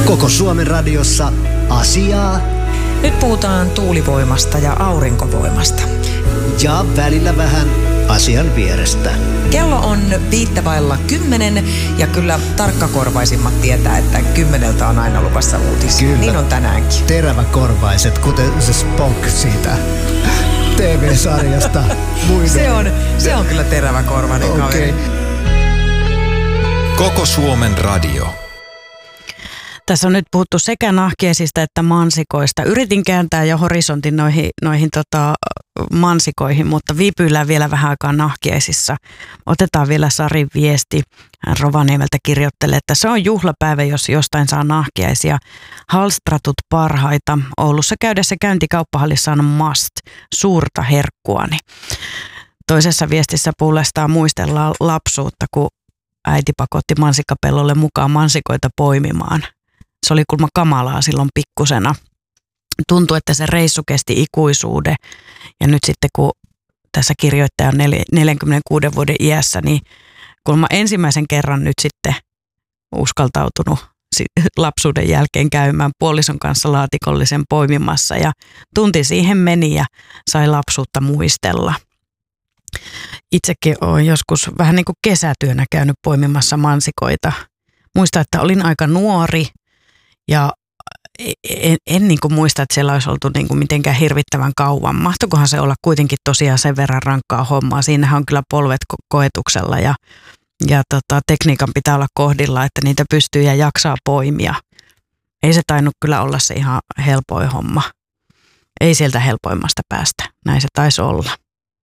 Koko Suomen radiossa asiaa Nyt puhutaan tuulivoimasta ja aurinkovoimasta. ja välillä vähän asian vierestä. Kello on 9:05 ja kyllä tarkkakorvaisimmat tietää, että 10 on aina luvassa uutisia. Kyllä. Niin on tänäänkin. Teräväkorvaiset, kuten se Spock siitä TV-sarjasta. Se on kyllä teräväkorvainen kaveri. Koko Suomen radio. Tässä on nyt puhuttu sekä nahkiaisista että mansikoista. Yritin kääntää jo horisontin noihin mansikoihin, mutta viipyillään vielä vähän aikaa nahkiaisissa. Otetaan vielä Sarin viesti. Hän Rovaniemeltä kirjoittelee, että se on juhlapäivä, jos jostain saa nahkiaisia. Halstratut parhaita. Oulussa käydessä käyntikauppahallissa on must. Suurta herkkuani. Toisessa viestissä puolestaan muistellaan lapsuutta, kun äiti pakotti mansikkapellolle mukaan mansikoita poimimaan. Se oli kuulemma kamalaa silloin pikkusena. Tuntui, että se reissu kesti ikuisuuden. Ja nyt sitten, kun tässä kirjoittaja on 46 vuoden iässä, niin kuulemma ensimmäisen kerran nyt sitten uskaltautunut lapsuuden jälkeen käymään puolison kanssa laatikollisen poimimassa. Ja tunti siihen meni ja sai lapsuutta muistella. Itsekin olen joskus vähän niin kuin kesätyönä käynyt poimimassa mansikoita. Muistan, että olin aika nuori ja en niin kuin muista, että siellä olisi oltu niin kuin mitenkään hirvittävän kauan. Mahtoikohan se olla kuitenkin tosiaan sen verran rankkaa hommaa. Siinähän on kyllä polvet koetuksella ja tekniikan pitää olla kohdilla, että niitä pystyy ja jaksaa poimia. Ei se tainnut kyllä olla se ihan helpoin homma. Ei sieltä helpoimmasta päästä. Näin se taisi olla.